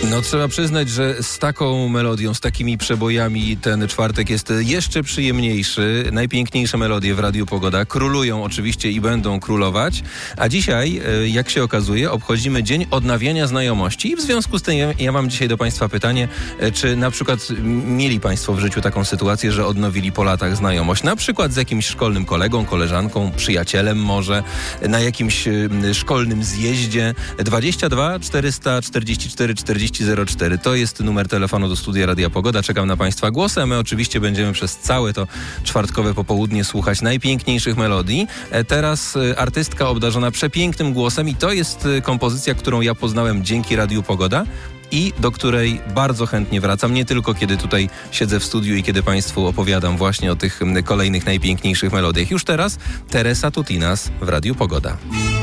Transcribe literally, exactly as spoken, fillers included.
No trzeba przyznać, że z taką melodią, z takimi przebojami ten czwartek jest jeszcze przyjemniejszy. Najpiękniejsze melodie w Radiu Pogoda królują oczywiście i będą królować. A dzisiaj, jak się okazuje, obchodzimy Dzień Odnawiania Znajomości. I w związku z tym ja, ja mam dzisiaj do Państwa pytanie, czy na przykład mieli Państwo w życiu taką sytuację, że odnowili po latach znajomość? Na przykład z jakimś szkolnym kolegą, koleżanką, przyjacielem może, na jakimś szkolnym zjeździe. dwadzieścia dwa czterysta czterdzieści cztery czterdzieści zero cztery. To jest numer telefonu do studia Radia Pogoda. Czekam na Państwa głosy, a my oczywiście będziemy przez całe to czwartkowe popołudnie słuchać najpiękniejszych melodii. Teraz artystka obdarzona przepięknym głosem i to jest kompozycja, którą ja poznałem dzięki Radiu Pogoda i do której bardzo chętnie wracam, nie tylko kiedy tutaj siedzę w studiu i kiedy Państwu opowiadam właśnie o tych kolejnych najpiękniejszych melodiach. Już teraz Teresa Tutinas w Radiu Pogoda.